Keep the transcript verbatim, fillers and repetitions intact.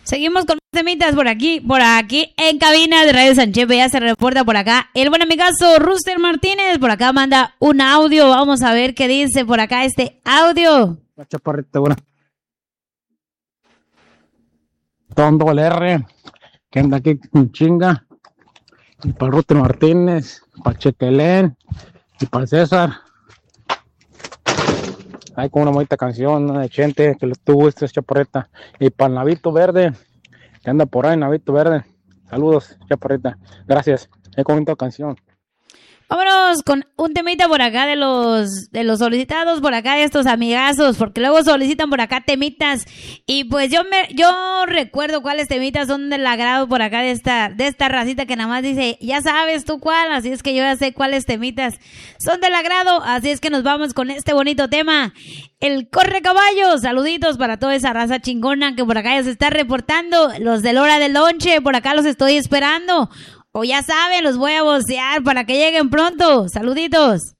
Seguimos con temitas por aquí, por aquí en cabina de Radio Sanchepe. Ya se reporta por acá el buen amigazo Rooster Martínez. Por acá manda un audio. Vamos a ver qué dice por acá este audio. La chaparrita, bueno. Tondo el R, que anda aquí con chinga. Y para Rooster Martínez, para Chequelén y para César. Hay como una bonita canción, ¿no? De Chente, que lo tuvo esta chaparrita. Y para el Navito Verde, que anda por ahí, Navito Verde. Saludos, chaparrita. Gracias. Hay como bonita canción. Vámonos con un temita por acá de los de los solicitados por acá de estos amigazos, porque luego solicitan por acá temitas y pues yo me yo recuerdo cuáles temitas son del agrado por acá de esta de esta racita que nada más dice, ya sabes tú cuál, así es que yo ya sé cuáles temitas son del agrado, así es que nos vamos con este bonito tema, el corre caballo. Saluditos para toda esa raza chingona que por acá ya se está reportando, los de la hora del lonche, por acá los estoy esperando. O ya saben, los voy a vocear para que lleguen pronto. Saluditos.